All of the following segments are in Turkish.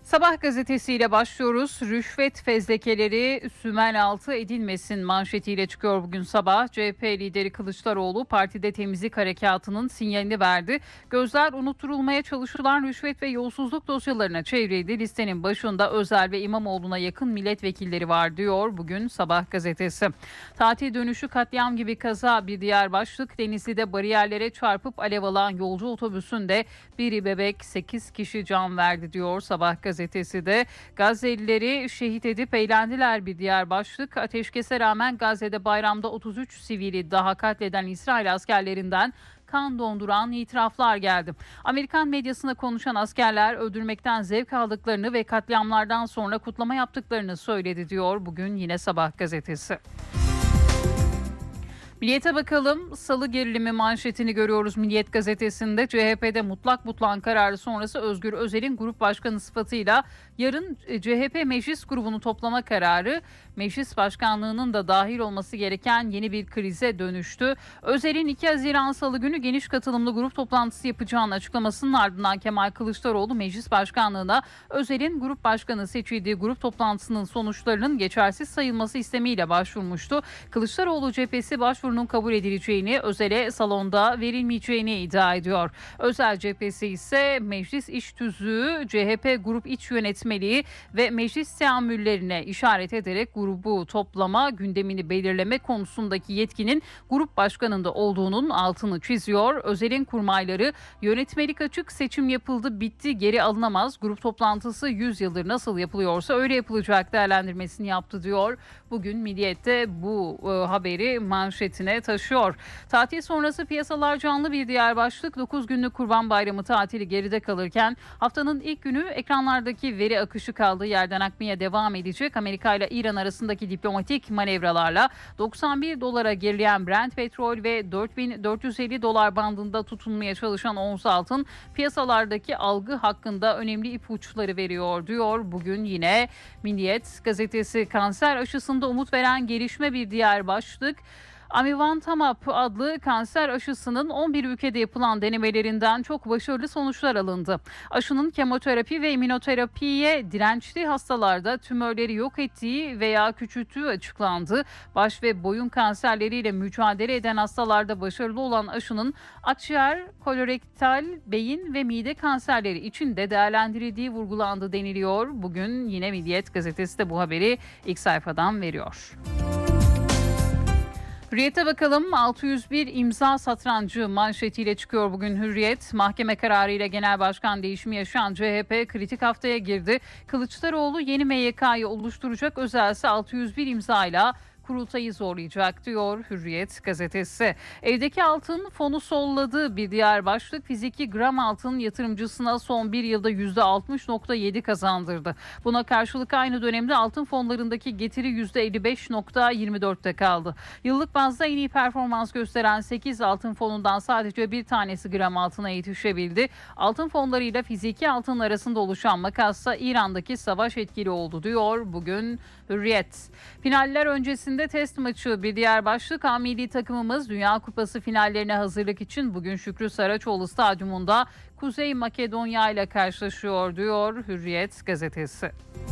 Sabah gazetesiyle başlıyoruz. Rüşvet fezlekeleri sümen altı edilmesin manşetiyle çıkıyor bugün sabah. CHP lideri Kılıçdaroğlu partide temizlik harekatının sinyalini verdi. Gözler unutturulmaya çalışılan rüşvet ve yolsuzluk dosyalarına çevrildi. Listenin başında Özel ve İmamoğlu'na yakın milletvekilleri var diyor bugün Sabah gazetesi. Tatil dönüşü katliam gibi kaza bir diğer başlık. Denizli'de bariyerlere çarpıp alev alan yolcu otobüsünde biri bebek 8 kişi can verdi diyor Sabah gazetesi. De Gazze'lileri şehit edip eğlendiler bir diğer başlık. Ateşkese rağmen Gazze'de bayramda 33 sivili daha katleden İsrail askerlerinden kan donduran itiraflar geldi. Amerikan medyasında konuşan askerler öldürmekten zevk aldıklarını ve katliamlardan sonra kutlama yaptıklarını söyledi diyor bugün yine Sabah gazetesi. Milliyet'e bakalım. Salı gerilimi manşetini görüyoruz Milliyet gazetesinde. CHP'de mutlak butlan kararı sonrası Özgür Özel'in grup başkanı sıfatıyla yarın CHP meclis grubunu toplama kararı meclis başkanlığının da dahil olması gereken yeni bir krize dönüştü. Özel'in 2 Haziran Salı günü geniş katılımlı grup toplantısı yapacağını açıklamasının ardından Kemal Kılıçdaroğlu meclis başkanlığına Özel'in grup başkanı seçildiği grup toplantısının sonuçlarının geçersiz sayılması istemiyle başvurmuştu. Kılıçdaroğlu cephesi başvurunun kabul edileceğini, Özel'e salonda verilmeyeceğini iddia ediyor. Özel cephesi ise meclis iş tüzüğü, CHP grup iç yönetmeliği ve meclis teamüllerine işaret ederek grubu toplama, gündemini belirleme konusundaki yetkinin grup başkanında olduğunun altını çiziyor. Özel'in kurmayları yönetmelik açık, seçim yapıldı, bitti, geri alınamaz. Grup toplantısı 100 yıldır nasıl yapılıyorsa öyle yapılacak değerlendirmesini yaptı diyor. Bugün Milliyet'te bu haberi manşetine taşıyor. Tatil sonrası piyasalar canlı bir diğer başlık. 9 günlük Kurban Bayramı tatili geride kalırken haftanın ilk günü ekranlardaki veri akışı kaldığı yerden akmaya devam edecek. Amerika ile İran arasındaki diplomatik manevralarla 91 dolara gerileyen Brent petrol ve 4.450 dolar bandında tutunmaya çalışan ons altın piyasalardaki algı hakkında önemli ipuçları veriyor diyor. Bugün yine Milliyet gazetesi. Kanser aşısında umut veren gelişme bir diğer başlık. Amivantamab adlı kanser aşısının 11 ülkede yapılan denemelerinden çok başarılı sonuçlar alındı. Aşının kemoterapi ve immünoterapiye dirençli hastalarda tümörleri yok ettiği veya küçülttüğü açıklandı. Baş ve boyun kanserleriyle mücadele eden hastalarda başarılı olan aşının akciğer, kolorektal, beyin ve mide kanserleri için de değerlendirildiği vurgulandı deniliyor. Bugün yine Milliyet gazetesi de bu haberi ilk sayfadan veriyor. Hürriyet'e bakalım. 601 imza satrancı manşetiyle çıkıyor bugün Hürriyet. Mahkeme kararıyla genel başkan değişimi yaşayan CHP kritik haftaya girdi. Kılıçdaroğlu yeni MYK'yı oluşturacak, özelse 601 imzayla kurultayı zorlayacak diyor Hürriyet gazetesi. Evdeki altın fonu solladı bir diğer başlık. Fiziki gram altın yatırımcısına son bir yılda %60.7 kazandırdı. Buna karşılık aynı dönemde altın fonlarındaki getiri %55.24'te kaldı. Yıllık bazda en iyi performans gösteren 8 altın fonundan sadece bir tanesi gram altına yetişebildi. Altın fonlarıyla fiziki altın arasında oluşan makassa İran'daki savaş etkili oldu diyor bugün Hürriyet. Finaller öncesinde test maçı bir diğer başlık. Milli takımımız Dünya Kupası finallerine hazırlık için bugün Şükrü Saraçoğlu Stadyumunda Kuzey Makedonya ile karşılaşıyor diyor Hürriyet gazetesi.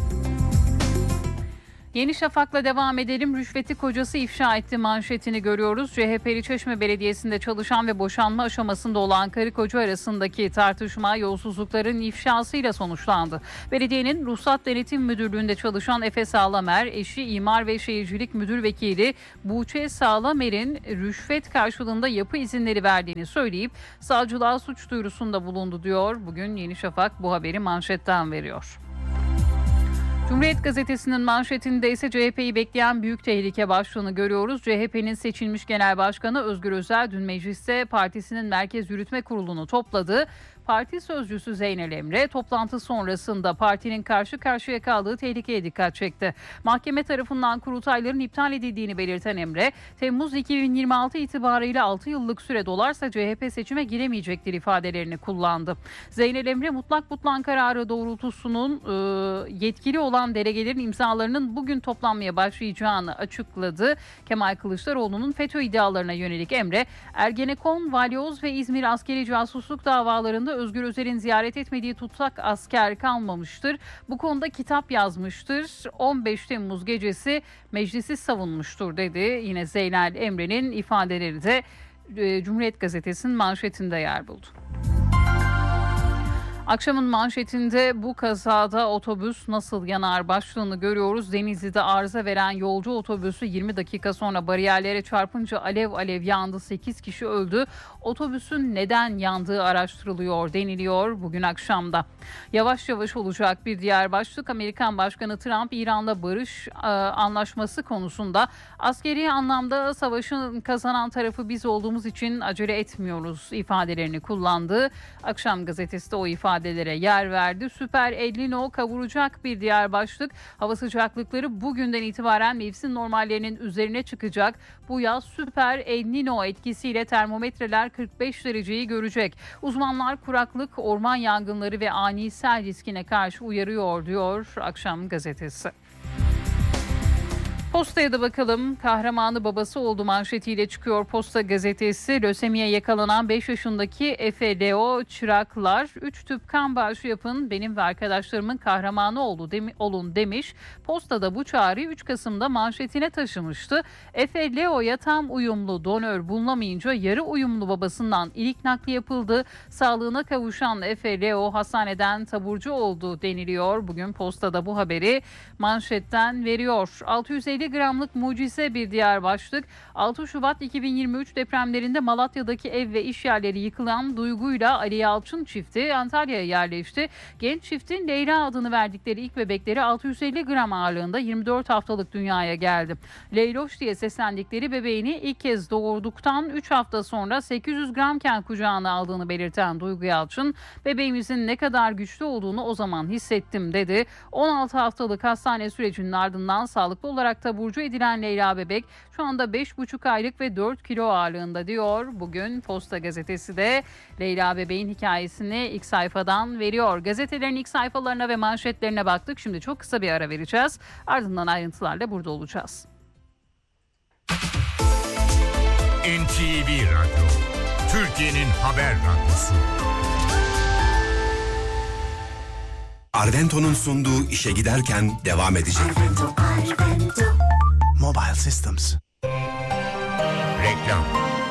Yeni Şafak'la devam edelim. Rüşveti kocası ifşa etti manşetini görüyoruz. CHP'li Çeşme Belediyesi'nde çalışan ve boşanma aşamasında olan karı koca arasındaki tartışma yolsuzlukların ifşasıyla sonuçlandı. Belediyenin Ruhsat Denetim Müdürlüğü'nde çalışan Efe Sağlamer, eşi İmar ve Şehircilik Müdür Vekili Buğçe Sağlamer'in rüşvet karşılığında yapı izinleri verdiğini söyleyip savcılığa suç duyurusunda bulundu diyor. Bugün Yeni Şafak bu haberi manşetten veriyor. Cumhuriyet Gazetesi'nin manşetinde ise CHP'yi bekleyen büyük tehlike başlığını görüyoruz. CHP'nin seçilmiş genel başkanı Özgür Özel dün mecliste partisinin Merkez Yürütme Kurulu'nu topladı. Parti sözcüsü Zeynel Emre toplantı sonrasında partinin karşı karşıya kaldığı tehlikeye dikkat çekti. Mahkeme tarafından kurultayların iptal edildiğini belirten Emre, Temmuz 2026 itibarıyla 6 yıllık süre dolarsa CHP seçime giremeyecektir ifadelerini kullandı. Zeynel Emre mutlak butlan kararı doğrultusunun yetkili olan delegelerin imzalarının bugün toplanmaya başlayacağını açıkladı. Kemal Kılıçdaroğlu'nun FETÖ iddialarına yönelik Emre, Ergenekon, Balyoz ve İzmir askeri casusluk davalarında Özgür Özel'in ziyaret etmediği tutsak asker kalmamıştır. Bu konuda kitap yazmıştır. 15 Temmuz gecesi meclisi savunmuştur dedi. Yine Zeynel Emre'nin ifadeleri de Cumhuriyet Gazetesi'nin manşetinde yer buldu. Akşamın manşetinde bu kazada otobüs nasıl yanar başlığını görüyoruz. Denizli'de arıza veren yolcu otobüsü 20 dakika sonra bariyerlere çarpınca alev alev yandı. 8 kişi öldü. Otobüsün neden yandığı araştırılıyor deniliyor bugün akşamda. Yavaş yavaş olacak bir diğer başlık. Amerikan Başkanı Trump İran'la barış anlaşması konusunda askeri anlamda savaşın kazanan tarafı biz olduğumuz için acele etmiyoruz ifadelerini kullandı. Akşam gazetesi de o ifadelere yer verdi. Süper El Niño kavuracak bir diğer başlık. Hava sıcaklıkları bugünden itibaren mevsim normallerinin üzerine çıkacak. Bu yaz Süper El Niño etkisiyle termometreler 45 dereceyi görecek. Uzmanlar kuraklık, orman yangınları ve ani sel riskine karşı uyarıyor diyor Akşam gazetesi. Posta'ya da bakalım. Kahramanı babası oldu manşetiyle çıkıyor Posta gazetesi. Lösemiye yakalanan 5 yaşındaki Efe Leo Çıraklar 3 tüp kan bağışı yapın benim ve arkadaşlarımın kahramanı olun demiş. Posta'da bu çağrıyı 3 Kasım'da manşetine taşımıştı. Efe Leo'ya tam uyumlu donör bulunamayınca yarı uyumlu babasından ilik nakli yapıldı. Sağlığına kavuşan Efe Leo hastaneden taburcu oldu deniliyor. Bugün Posta'da bu haberi manşetten veriyor. 650 gramlık mucize bir diğer başlık. 6 Şubat 2023 depremlerinde Malatya'daki ev ve iş yerleri yıkılan Duygu'yla Ali Yalçın çifti Antalya'ya yerleşti. Genç çiftin Leyla adını verdikleri ilk bebekleri 650 gram ağırlığında 24 haftalık dünyaya geldi. Leyloş diye seslendikleri bebeğini ilk kez doğurduktan 3 hafta sonra 800 gramken kucağına aldığını belirten Duygu Yalçın, bebeğimizin ne kadar güçlü olduğunu o zaman hissettim dedi. 16 haftalık hastane sürecinin ardından sağlıklı olarak taburcu edilen Leyla bebek şu anda 5,5 aylık ve 4 kilo ağırlığında diyor. Bugün Posta gazetesi de Leyla bebeğin hikayesini ilk sayfadan veriyor. Gazetelerin ilk sayfalarına ve manşetlerine baktık. Şimdi çok kısa bir ara vereceğiz. Ardından ayrıntılarla burada olacağız. NTV Radyo, Türkiye'nin haber radyosu. Arvento'nun sunduğu işe giderken devam edecek. Arvento. Mobile Systems. Reklam.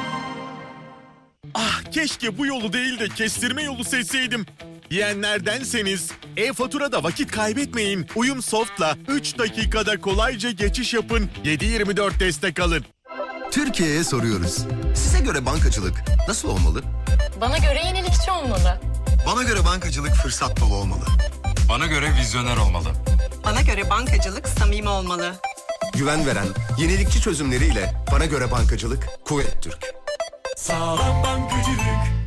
Ah, keşke bu yolu değil de kestirme yolu seçseydim diyenlerdenseniz e-faturada vakit kaybetmeyin. Uyumsoft'la 3 dakikada kolayca geçiş yapın. 7/24 destek alın. Türkiye'ye soruyoruz. Size göre bankacılık nasıl olmalı? Bana göre yenilikçi olmalı. Bana göre bankacılık fırsat dolu olmalı. Bana göre vizyoner olmalı. Bana göre bankacılık samimi olmalı. Güven veren, yenilikçi çözümleriyle bana göre bankacılık Kuvvet Türk. Sağlam bankacılık.